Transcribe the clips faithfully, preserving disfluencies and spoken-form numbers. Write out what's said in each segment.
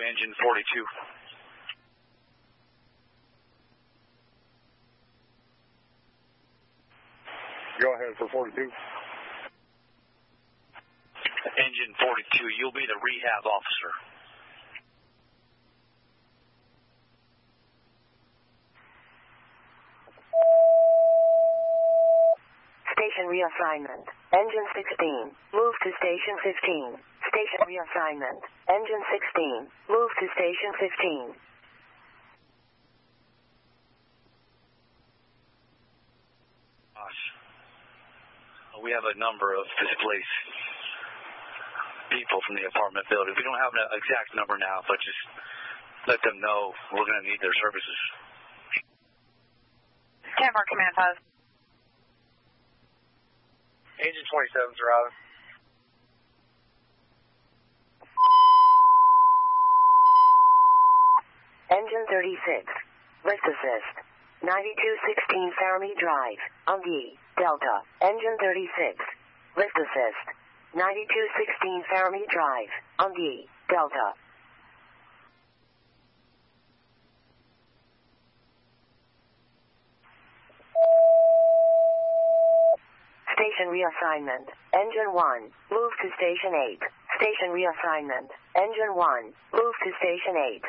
engine forty-two. Go ahead for forty-two. Engine forty-two, you'll be the rehab officer. Station reassignment. Engine sixteen. Move to station fifteen. Station reassignment. Engine sixteen. Move to station fifteen. Gosh. We have a number of displaced people from the apartment building. We don't have an exact number now, but just let them know we're going to need their services. Tampa Command Post. Engine twenty-seven, surrounded. Engine thirty-six. Lift assist. ninety-two sixteen Fairmead Drive, Ungi, Delta. Engine thirty-six. Lift assist. ninety-two sixteen Fairmead Drive, Ungi, Delta. Station reassignment. Engine one. Move to station eight. Station reassignment. Engine one. Move to station eight.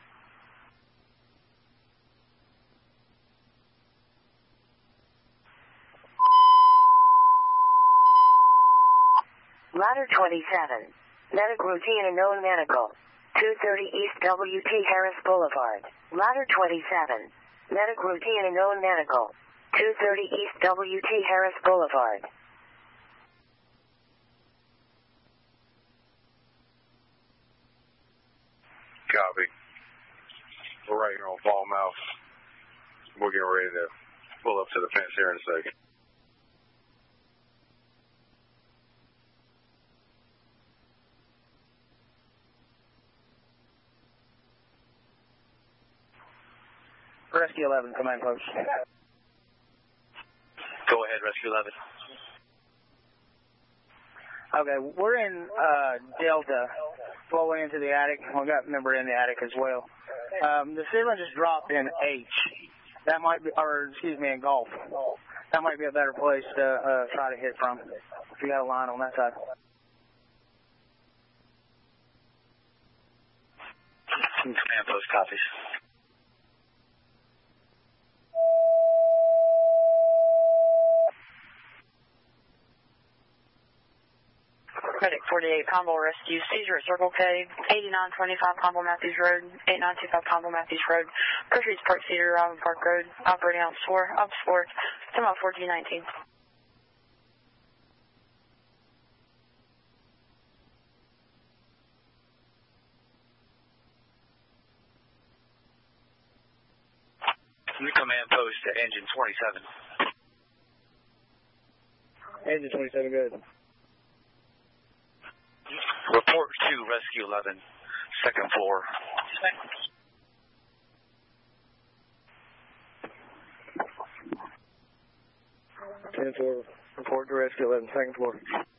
Ladder twenty-seven. Medic routine and known medical. two thirty East W T Harris Boulevard. Ladder twenty-seven. Medic routine and known medical. two thirty East W T Harris Boulevard. Copy. We're right here on Falmouth. We're getting ready to pull up to the fence here in a second. Rescue eleven, command post. Go ahead, Rescue eleven. Okay, we're in uh, Delta, flowing into the attic. We've got a member in the attic as well. Um, the ceiling just dropped in H. That might be, or excuse me, in Gulf. That might be a better place to uh, try to hit from, if you got a line on that side. Command post copies. Medic forty-eight, Combo Rescue, seizure at Circle K, eighty-nine twenty-five Combo Matthews Road, eighty-nine twenty-five Combo Matthews Road, Groceries Park Cedar, Robin Park Road, operating Ops four, Ops four, Tomahawk fourteen nineteen. Command post to engine twenty-seven. Engine twenty-seven, good. Report to Rescue eleven, second floor. ten four, report to Rescue eleven, second floor.